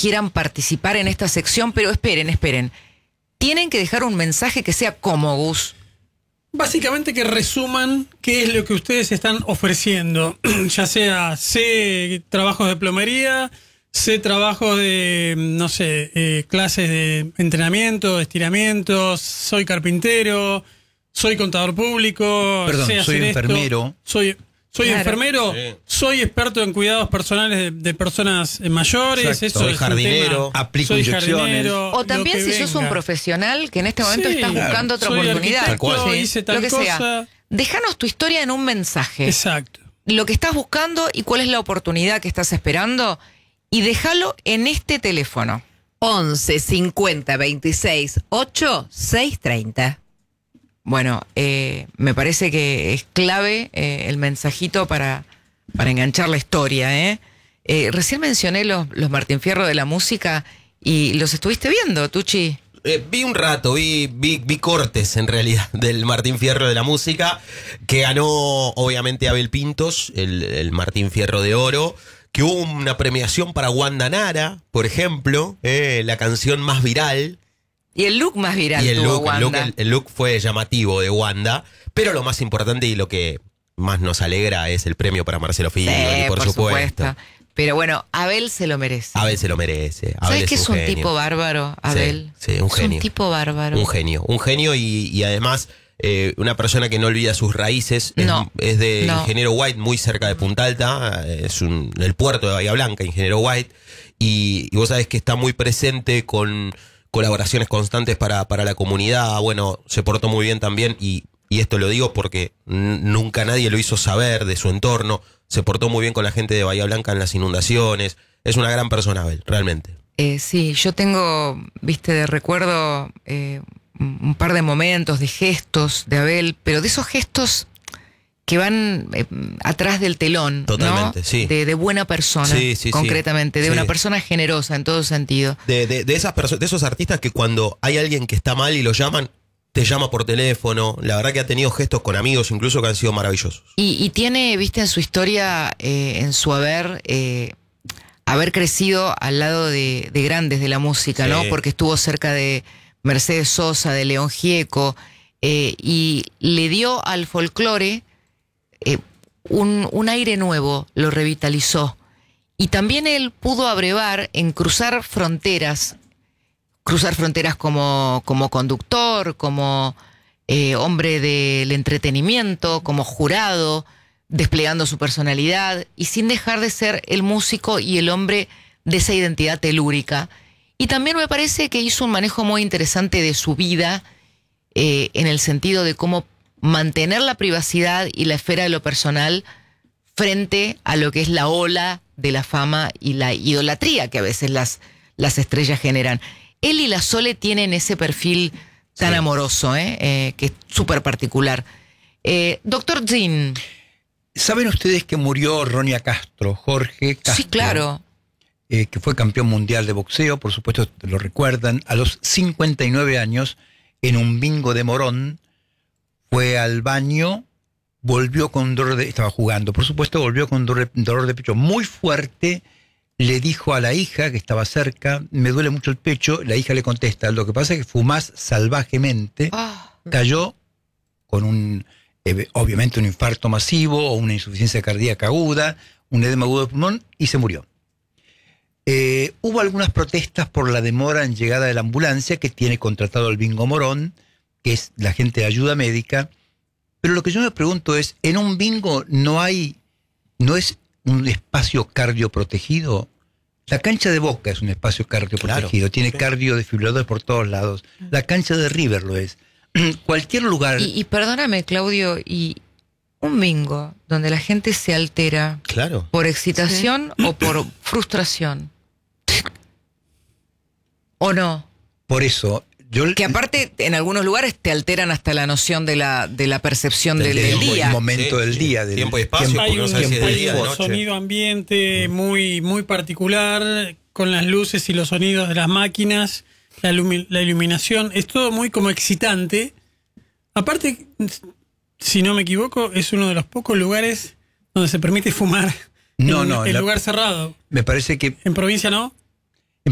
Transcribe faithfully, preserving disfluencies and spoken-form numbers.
quieran participar en esta sección, pero esperen, esperen. Tienen que dejar un mensaje que sea como, Gus. Básicamente que resuman qué es lo que ustedes están ofreciendo, ya sea sé trabajos de plomería, sé trabajos de, no sé, eh, clases de entrenamiento, estiramientos, soy carpintero, soy contador público, Perdón, sé soy hacer enfermero. Esto, soy soy Claro. enfermero, Sí. soy experto en cuidados personales de, de personas eh, mayores, Exacto. eso Soy es un jardinero, tema. aplico soy inyecciones. jardinero, O también lo que si sos un venga. profesional que en este momento Sí, estás buscando otra soy oportunidad. arquitecto, Tal cual. hice tal lo que cosa. sea. Déjanos tu historia en un mensaje. Exacto. Lo que estás buscando y cuál es la oportunidad que estás esperando. Y déjalo en este teléfono. once cincuenta veintiséis ocho seis treinta. Bueno, eh, me parece que es clave eh, el mensajito para, para enganchar la historia. ¿eh? Eh, recién mencioné los, los Martín Fierro de la música y los estuviste viendo, Tucci. Eh, vi un rato, vi, vi, vi cortes en realidad del Martín Fierro de la música, que ganó obviamente Abel Pintos, el, el Martín Fierro de Oro, que hubo una premiación para Wanda Nara, por ejemplo, eh, la canción más viral. Y el look más viral Y el tuvo look, el, look, Wanda. el, el look fue llamativo de Wanda, pero lo más importante y lo que más nos alegra es el premio para Marcelo Sí, Figli, por, por supuesto. supuesto. Pero bueno, Abel se lo merece. Abel se lo merece. Abel ¿Sabes que es un genio. tipo bárbaro, Abel? Sí, sí, un Es genio. un tipo bárbaro. Un genio, un genio y, y además eh, una persona que no olvida sus raíces. Es, No, es de no. Ingeniero White, muy cerca de Punta Alta, es un, el puerto de Bahía Blanca, Ingeniero White. Y, y vos sabés que está muy presente con colaboraciones constantes para, para la comunidad. Bueno, se portó muy bien también y, y esto lo digo porque n- nunca nadie lo hizo saber de su entorno. Se portó muy bien con la gente de Bahía Blanca en las inundaciones. Es una gran persona, Abel, realmente. Eh, sí, yo tengo, viste, de recuerdo eh, un un par de momentos, de gestos de Abel, pero de esos gestos que van eh, atrás del telón, Totalmente, ¿no? sí. De, de buena persona, Sí, sí, sí. concretamente, de Sí. una persona generosa en todo sentido. De, de, de esas perso- de esos artistas que cuando hay alguien que está mal y lo llaman, te llama por teléfono. La verdad que ha tenido gestos con amigos incluso que han sido maravillosos. Y, y tiene, viste, en su historia, eh, en su haber, eh, haber crecido al lado de, de grandes de la música, Sí. ¿no? Porque estuvo cerca de Mercedes Sosa, de León Gieco, eh, y le dio al folclore eh, un, un aire nuevo, lo revitalizó. Y también él pudo abrevar en cruzar fronteras, cruzar fronteras como, como conductor, como eh, hombre del entretenimiento, como jurado, desplegando su personalidad y sin dejar de ser el músico y el hombre de esa identidad telúrica. Y también me parece que hizo un manejo muy interesante de su vida eh, en el sentido de cómo mantener la privacidad y la esfera de lo personal frente a lo que es la ola de la fama y la idolatría que a veces las, las estrellas generan. Él y la Sole tienen ese perfil tan Sí. amoroso, ¿eh? Eh, que es súper particular. Eh, Doctor Zin, ¿Saben ustedes que murió Ronia Castro, Jorge Castro? sí, claro. eh, que fue campeón mundial de boxeo, por supuesto lo recuerdan, a los cincuenta y nueve años, en un bingo de Morón, fue al baño, volvió con dolor de, estaba jugando, por supuesto, volvió con dolor, dolor de pecho muy fuerte, le dijo a la hija que estaba cerca, me duele mucho el pecho, la hija le contesta, lo que pasa es que fumás salvajemente, Ah, cayó con un, eh, obviamente un infarto masivo o una insuficiencia cardíaca aguda, un edema agudo de pulmón y se murió. Eh, hubo algunas protestas por la demora en llegada de la ambulancia que tiene contratado el Bingo Morón, que es la gente de ayuda médica, pero lo que yo me pregunto es, ¿en un bingo no hay, no es un espacio cardioprotegido? La cancha de Boca es un espacio cardioprotegido, Claro, tiene sí. cardiodefibriladores por todos lados, la cancha de River lo es. Cualquier lugar... y, y perdóname, Claudio, y un bingo donde la gente se altera Claro. por excitación o por frustración. ¿O no? Por eso, yo... Que aparte, en algunos lugares te alteran hasta la noción de la, de la percepción del, Del del tiempo, día. el momento Sí, del sí. día. Del Tiempo y espacio, tiempo- Hay porque no un, sabes si es de hay día o de un noche. sonido ambiente muy, muy particular, con las luces y los sonidos de las máquinas, la, ilumi- la iluminación, es todo muy como excitante. Aparte, si no me equivoco, es uno de los pocos lugares donde se permite fumar No, en, no, en la- lugar cerrado. Me parece que En provincia no.